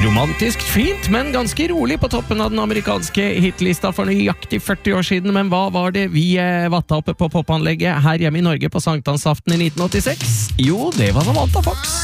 Romantisk fint, men ganske rolig på toppen av den amerikanske hitlista for nøyaktig 40 år siden. Men hva var det vi vatta oppe på popanlegget her hjemme i Norge på sankthansaften i 1986? Jo, det var Samantha Fox.